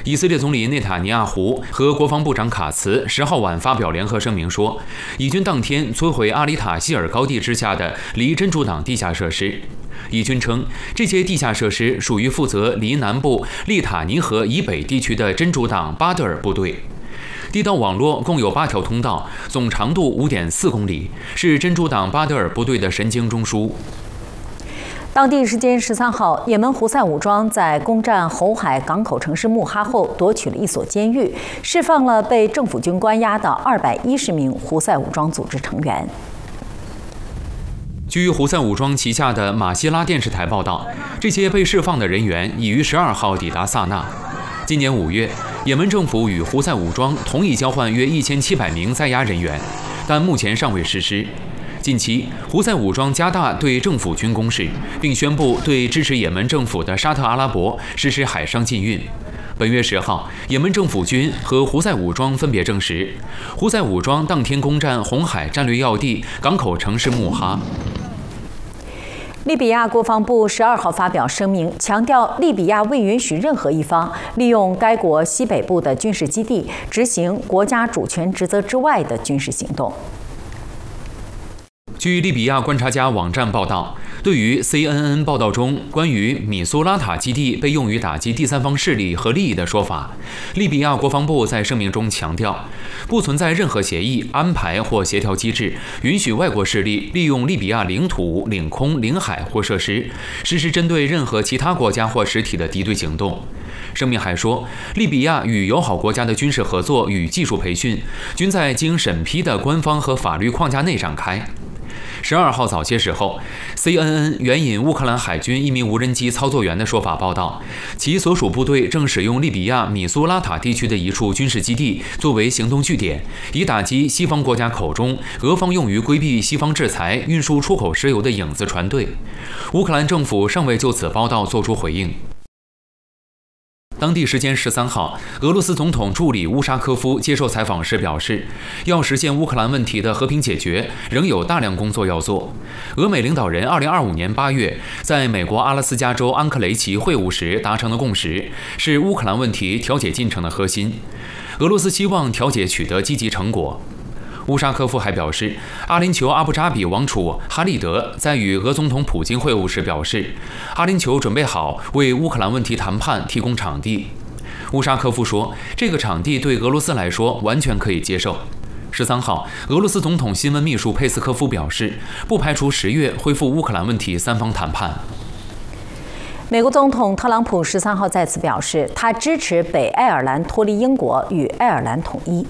以色列总理内塔尼亚胡和国防部长卡茨10号晚发表联合声明说，以军当天摧毁阿里塔希尔高地之下的离真主党地下设施。以军称，这些地下设施属于负责离南部利塔尼河以北地区的真主党巴德尔部队。地道网络共有8条通道，总长度5.4公里，是真主党巴德尔部队的神经中枢。 当地时间13号，也门胡塞武装在攻占红海港口城市穆哈后，夺取了一所监狱，释放了被政府军关押的210名胡塞武装组织成员。 据胡塞武装旗下的马希拉电视台报道，这些被释放的人员已于12号抵达萨那。今年5月，也门政府与胡塞武装同意交换约1700名在押人员，但目前尚未实施。近期，胡塞武装加大对政府军攻势，并宣布对支持也门政府的沙特阿拉伯实施海上禁运。本月10号，也门政府军和胡塞武装分别证实，胡塞武装当天攻占红海战略要地港口城市穆哈。 利比亚国防部12号发表声明，强调利比亚未允许任何一方利用该国西北部的军事基地执行国家主权职责之外的军事行动。 据利比亚观察家网站报道，对于 CNN 报道中关于米苏拉塔基地被用于打击第三方势力和利益的说法，利比亚国防部在声明中强调，不存在任何协议、安排或协调机制允许外国势力利用利比亚领土、领空、领海或设施实施针对任何其他国家或实体的敌对行动。声明还说，利比亚与友好国家的军事合作与技术培训均在经审批的官方和法律框架内展开。12号早些时候 ，CNN 援引乌克兰海军一名无人机操作员的说法报道，其所属部队正使用利比亚米苏拉塔地区的一处军事基地作为行动据点，以打击西方国家口中俄方用于规避西方制裁、运输出口石油的影子船队。乌克兰政府尚未就此报道作出回应。当地时间13号，俄罗斯总统助理乌沙科夫接受采访时表示，要实现乌克兰问题的和平解决，仍有大量工作要做。俄美领导人2025年8月在美国阿拉斯加州安克雷奇会晤时达成的共识，是乌克兰问题调解进程的核心。俄罗斯希望调解取得积极成果。乌沙科夫还表示，阿联酋阿布扎比王储哈利德在与俄总统普京会晤时表示，阿联酋准备好为乌克兰问题谈判提供场地。乌沙科夫说，这个场地对俄罗斯来说完全可以接受。13号，俄罗斯总统新闻秘书佩斯科夫表示，不排除10月恢复乌克兰问题3方谈判。 美国总统特朗普13号再次表示，他支持北爱尔兰脱离英国与爱尔兰统一。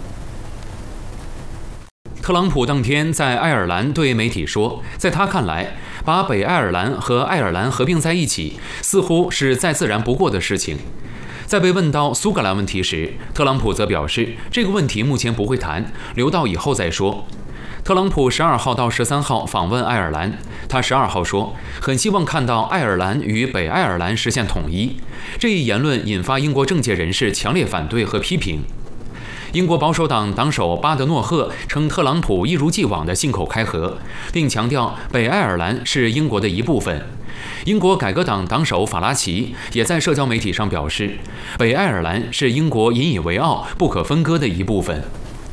特朗普当天在爱尔兰对媒体说，在他看来，把北爱尔兰和爱尔兰合并在一起，似乎是再自然不过的事情。在被问到苏格兰问题时，特朗普则表示，这个问题目前不会谈，留到以后再说。特朗普12号到13号访问爱尔兰，他12号说，很希望看到爱尔兰与北爱尔兰实现统一。这一言论引发英国政界人士强烈反对和批评。英国保守党党首巴德诺赫称特朗普一如既往的信口开河，并强调北爱尔兰是英国的一部分。英国改革党党首法拉奇也在社交媒体上表示，北爱尔兰是英国引以为傲、不可分割的一部分。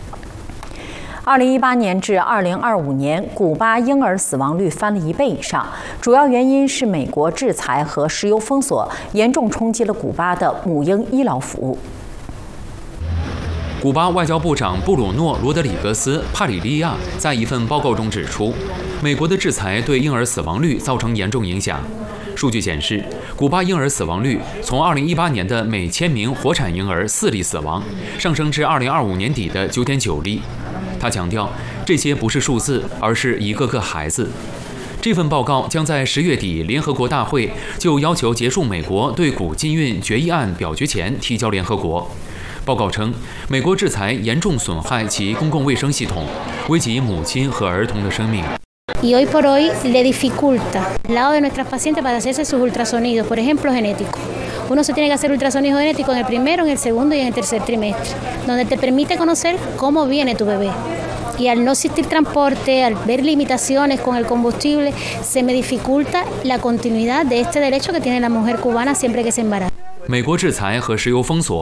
2018年至2025年，古巴婴儿死亡率翻了1倍以上，主要原因是美国制裁和石油封锁严重冲击了古巴的母婴医疗服务。 古巴外交部长布鲁诺·罗德里格斯·帕里利亚在一份报告中指出，美国的制裁对婴儿死亡率造成严重影响。数据显示，古巴婴儿死亡率从2018年的每1000名活产婴儿4例死亡，上升至2025年底的9.9例。他强调，这些不是数字，而是一个个孩子。这份报告将在10月底联合国大会就要求结束美国对古禁运决议案表决前提交联合国。报告称，美国制裁严重损害其公共卫生系统，危及母亲和儿童的生命。 Y hoy por hoy le dificulta al lado de nuestras pacientes para hacerse sus ultrasonidos, por ejemplo, genéticos. Uno se tiene que hacer ultrasonido genético en el primero, en el segundo y en el tercer trimestre, donde te permite conocer cómo viene tu bebé. Y al no existir transporte, al ver limitaciones con el combustible, se me dificulta la continuidad de este derecho que tiene la mujer cubana siempre que se embaraza. 美国制裁和石油封锁